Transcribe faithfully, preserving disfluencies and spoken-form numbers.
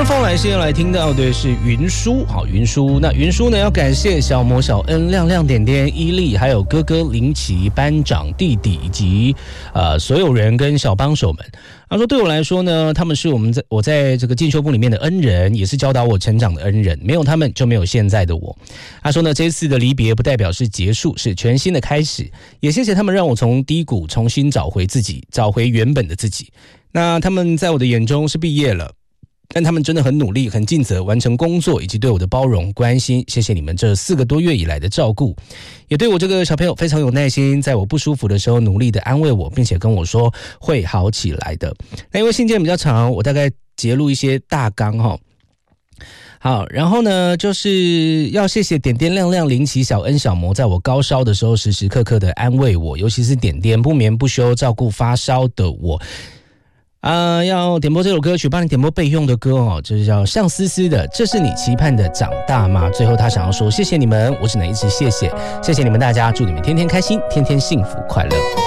人风来先来听到的是云舒，好云舒。那云舒呢，要感谢小魔、小恩、亮亮、点点、伊利，还有哥哥林奇、班长、弟弟以及呃所有人跟小帮手们。他说，对我来说呢，他们是我们在我在这个进修部里面的恩人，也是教导我成长的恩人。没有他们，就没有现在的我。他说呢，这次的离别不代表是结束，是全新的开始。也谢谢他们，让我从低谷重新找回自己，找回原本的自己。那他们在我的眼中是毕业了。但他们真的很努力，很尽责，完成工作以及对我的包容关心，谢谢你们这四个多月以来的照顾，也对我这个小朋友非常有耐心，在我不舒服的时候努力的安慰我，并且跟我说会好起来的。那因为信件比较长，我大概截录一些大纲齁。好，然后呢，就是要谢谢点点亮亮、林奇、小恩、小魔，在我高烧的时候时时刻刻的安慰我，尤其是点点不眠不休照顾发烧的我。啊、呃，要点播这首歌曲，帮你点播备用的歌哦，就是叫向思思的《这是你期盼的长大吗》。最后他想要说，谢谢你们，我只能一直谢谢，谢谢你们大家，祝你们天天开心，天天幸福快乐。